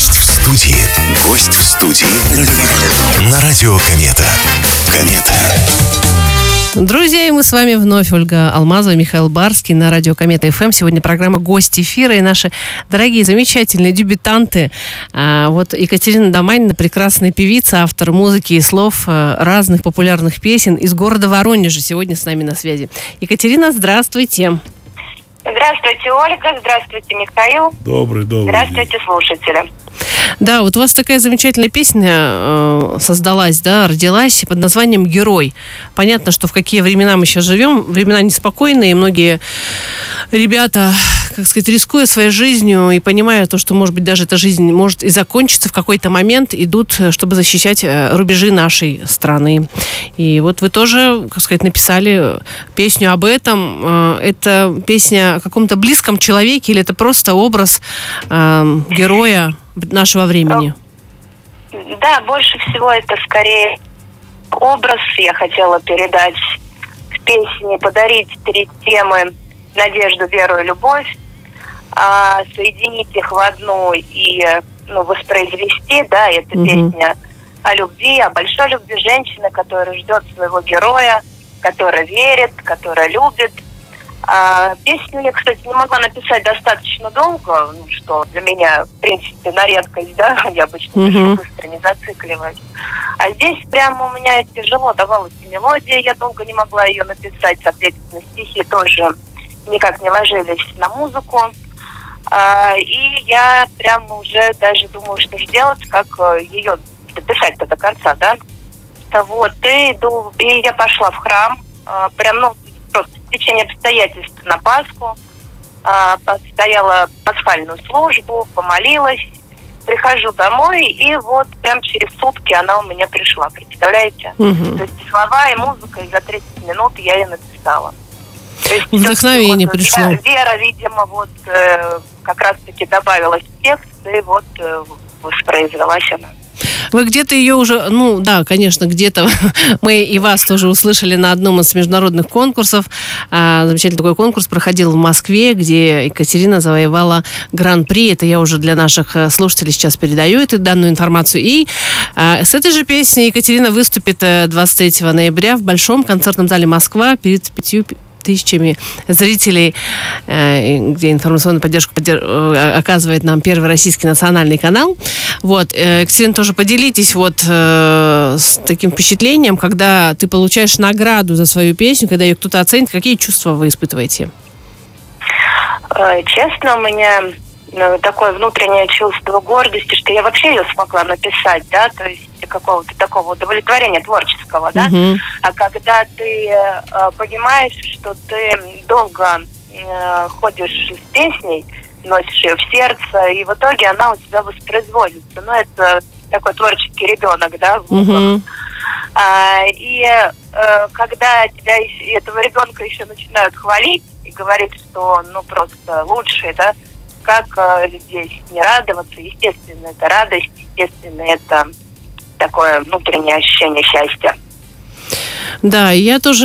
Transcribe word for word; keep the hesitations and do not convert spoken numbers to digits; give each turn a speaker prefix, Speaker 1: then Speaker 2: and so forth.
Speaker 1: Гость в студии. Гость в студии. На радио Комета. Комета.
Speaker 2: Друзья, и мы с вами вновь. Ольга Алмазова, Михаил Барский на радио Комета эф эм. Сегодня программа «Гость эфира» и наши дорогие, замечательные дебютанты. А, вот Екатерина Доманина, прекрасная певица, автор музыки и слов разных популярных песен из города Воронежа. Сегодня с нами на связи. Екатерина, здравствуйте.
Speaker 3: Здравствуйте, Ольга. Здравствуйте, Михаил.
Speaker 4: Добрый, добрый.
Speaker 3: Здравствуйте, слушатели.
Speaker 2: Да, вот у вас такая замечательная песня э, создалась, да, родилась под названием «Герой». Понятно, что в какие времена мы сейчас живем. Времена неспокойные, многие ребята, как сказать, рискуя своей жизнью и понимая то, что, может быть, даже эта жизнь может и закончиться в какой-то момент, идут, чтобы защищать рубежи нашей страны. И вот вы тоже, как сказать, написали песню об этом. Это песня о каком-то близком человеке или это просто образ э, героя нашего времени?
Speaker 3: Да, больше всего это скорее образ я хотела передать в песне, подарить три темы: надежду, веру и любовь, а, соединить их в одну и ну, воспроизвести, да, это угу. песня о любви, о большой любви женщины, которая ждет своего героя, которая верит, которая любит. А, песню я, кстати, не могла написать достаточно долго, ну, что для меня, в принципе, на редкость, да, я обычно пишу mm-hmm. быстро, не зацикливаюсь. А здесь прямо у меня тяжело давалась мелодия, я долго не могла ее написать, соответственно, стихи тоже никак не ложились на музыку. А, и я прямо уже даже думаю, что же делать, как ее дописать-то до конца, да. Вот, и, и я пошла в храм, а, прям, ну, просто в течение обстоятельств на Пасху, а, постояла пасхальную службу, помолилась, прихожу домой, и вот прям через сутки она у меня пришла, представляете? Угу. То есть слова и музыка, и за тридцать минут я ее написала. То есть,
Speaker 2: вдохновение вот, пришло.
Speaker 3: Вера, вера, видимо, вот э, как раз-таки добавилась в текст, и вот э, воспроизвелась она.
Speaker 2: Вы где-то ее уже, ну да, конечно, где-то мы и вас тоже услышали на одном из международных конкурсов. А, замечательный такой конкурс проходил в Москве, где Екатерина завоевала гран-при. Это я уже для наших слушателей сейчас передаю эту данную информацию. И а, с этой же песней Екатерина выступит двадцать третьего ноября в Большом концертном зале Москва перед пятью тысячами зрителей, где информационную поддержку оказывает нам Первый российский национальный канал. Вот. Екатерина, тоже поделитесь вот с таким впечатлением, когда ты получаешь награду за свою песню, когда ее кто-то оценит, какие чувства вы испытываете?
Speaker 3: Честно, у меня такое внутреннее чувство гордости, что я вообще ее смогла написать, да, то есть какого-то такого удовлетворения творческого, да, uh-huh. а когда ты э, понимаешь, что ты долго э, ходишь с песней, носишь ее в сердце, и в итоге она у тебя воспроизводится, ну, это такой творческий ребенок, да, в uh-huh. а, и э, когда тебя этого ребенка еще начинают хвалить и говорить, что он, ну, просто лучший, да, как э, здесь не радоваться? Естественно, это радость, естественно, это такое внутреннее ощущение счастья.
Speaker 2: Да, я тоже